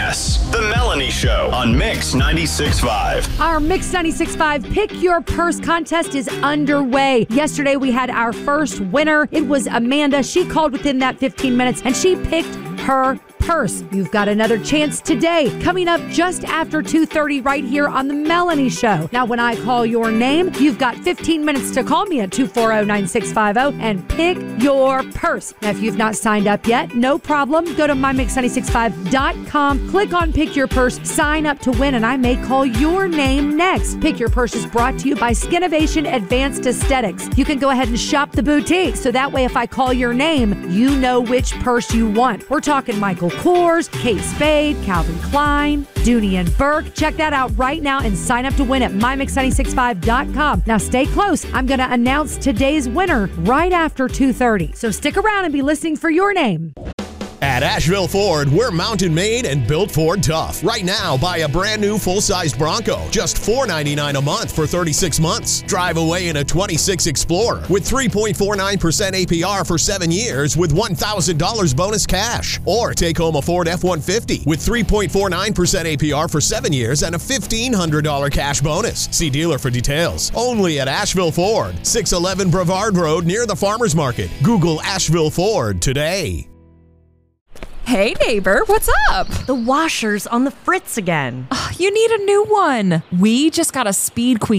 Yes, The Melanie Show on Mix 96.5. Our Mix 96.5 Pick Your Purse contest is underway. Yesterday we had our first winner. It was Amanda. She called within that 15 minutes and she picked her purse. You've got another chance today, coming up just after 2:30 right here on The Melanie Show. Now, when I call your name, you've got 15 minutes to call me at 240-9650 and pick your purse. Now, if you've not signed up yet, no problem. Go to mymix965.com, click on Pick Your Purse, sign up to win, and I may call your name next. Pick Your Purse is brought to you by Skinovation Advanced Aesthetics. You can go ahead and shop the boutique, so that way if I call your name, you know which purse you want. We're talking Michael Kors, Kate Spade, Calvin Klein, Dooney and Burke. Check that out right now and sign up to win at mymix965.com. Now stay close. I'm going to announce today's winner right after 2:30. So stick around and be listening for your name. At Asheville Ford, we're mountain made and built Ford tough. Right now, buy a brand new full-sized Bronco, just $499 a month for 36 months. Drive away in a 26 Explorer with 3.49% APR for 7 years with $1,000 bonus cash. Or take home a Ford F-150 with 3.49% APR for 7 years and a $1,500 cash bonus. See dealer for details. Only at Asheville Ford, 611 Brevard Road near the Farmers Market. Google Asheville Ford today. Hey neighbor, what's up? The washer's on the fritz again. You need a new one. We just got a Speed Queen